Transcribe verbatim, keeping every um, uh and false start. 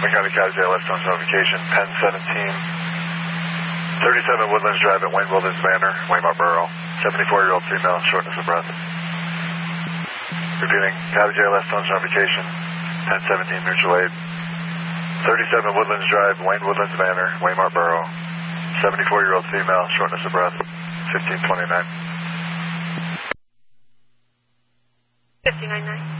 Kamikaze, left on notification, ten seventeen, thirty-seven Woodlands Drive at Wayne Wilderness Manor, Waymart Borough, seventy-four-year-old female, shortness of breath. Repeating, Kamikaze, left on notification, ten seventeen, mutual aid, thirty-seven Woodlands Drive, Wayne Woodlands Manor, Waymart Borough, seventy-four-year-old female, shortness of breath, fifteen twenty-nine. fifteen ninety-nine.